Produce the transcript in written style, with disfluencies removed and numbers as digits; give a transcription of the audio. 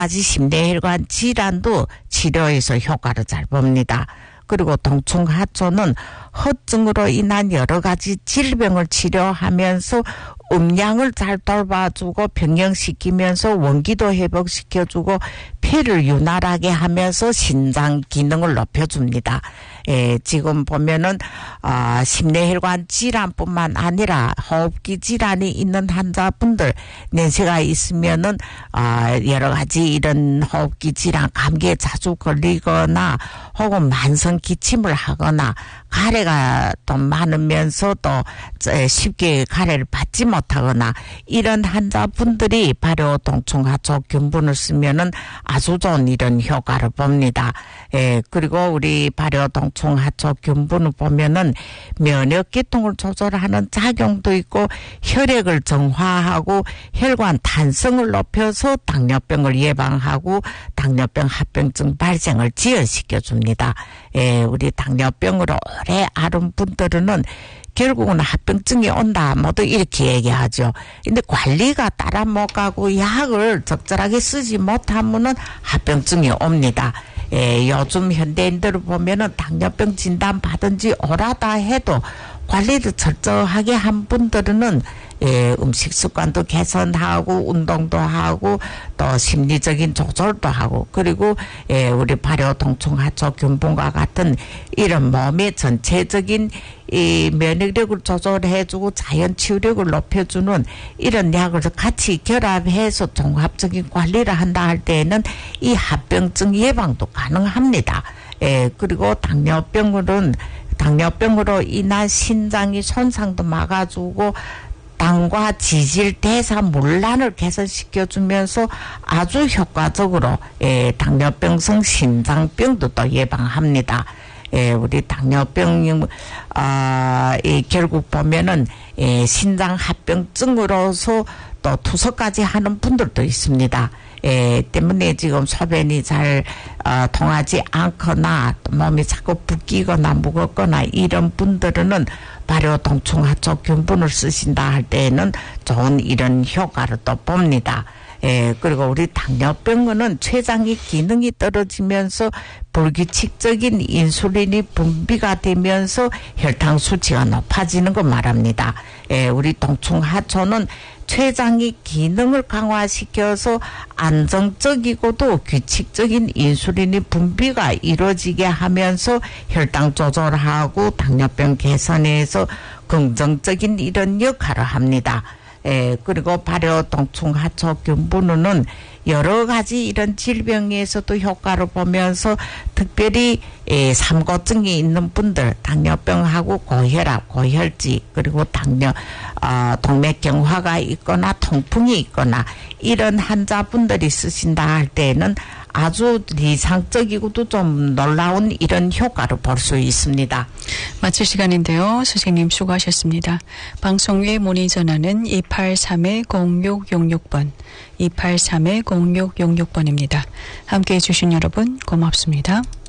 가지 심뇌혈관 질환도 치료에서 효과를 잘 봅니다. 그리고 동충하초는 허증으로 인한 여러 가지 질병을 치료하면서 음양을 잘 돌봐주고 변경시키면서 원기도 회복시켜주고 폐를 윤활하게 하면서 신장 기능을 높여줍니다. 지금 보면은 심뇌혈관 질환뿐만 아니라 호흡기 질환이 있는 환자분들 연세가 있으면은 여러 가지 이런 호흡기 질환 감기에 자주 걸리거나 혹은 만성 기침을 하거나 가래가 또 많으면서 또 쉽게 가래를 받지 못하거나 이런 환자분들이 발효 동충하초 균분을 쓰면은 아주 좋은 이런 효과를 봅니다. 그리고 우리 발효 동충하초 균분을 보면은 면역계통을 조절하는 작용도 있고 혈액을 정화하고 혈관 탄성을 높여서 당뇨병을 예방하고 당뇨병 합병증 발생을 지연시켜 줍니다. 우리 당뇨병으로 오래 앓은 분들은 결국은 합병증이 온다 모두 이렇게 얘기하죠. 근데 관리가 따라 못 가고 약을 적절하게 쓰지 못하면은 합병증이 옵니다. 요즘 현대인들을 보면은 당뇨병 진단 받은 지 오래다 해도 관리를 철저하게 한 분들은 음식 습관도 개선하고 운동도 하고 또 심리적인 조절도 하고 그리고 우리 발효 동충하초 균분과 같은 이런 몸의 전체적인 이 면역력을 조절해주고 자연 치유력을 높여주는 이런 약을 같이 결합해서 종합적인 관리를 한다 할 때에는 이 합병증 예방도 가능합니다. 그리고 당뇨병으로 인한 신장이 손상도 막아주고 당과 지질 대사 문란을 개선시켜주면서 아주 효과적으로 당뇨병성 심장병도 또 예방합니다. 우리 당뇨병 결국 보면은 신장 합병증으로서 또 투석까지 하는 분들도 있습니다. 때문에 지금 소변이 잘 통하지 않거나 몸이 자꾸 붓기거나 무겁거나 이런 분들은 발효 동충하초 균분을 쓰신다 할 때에는 좋은 이런 효과를 또 봅니다. 그리고 우리 당뇨병은 췌장의 기능이 떨어지면서 불규칙적인 인슐린이 분비가 되면서 혈당 수치가 높아지는 거 말합니다. 우리 동충하초는 췌장의 기능을 강화시켜서 안정적이고도 규칙적인 인슐린이 분비가 이루어지게 하면서 혈당 조절하고 당뇨병 개선에서 긍정적인 이런 역할을 합니다. 그리고 발효 동충하초 균분은 여러 가지 이런 질병에서도 효과를 보면서 특별히 삼고증이 있는 분들, 당뇨병하고 고혈압, 고혈脂, 그리고 동맥경화가 있거나 통풍이 있거나 이런 환자분들이 쓰신다 할 때에는 아주 이상적이고도 좀 놀라운 이런 효과를 볼 수 있습니다. 마칠 시간인데요. 선생님 수고하셨습니다. 방송 외 문의 전화는 283-0666번, 283-0666번입니다. 함께해 주신 여러분 고맙습니다.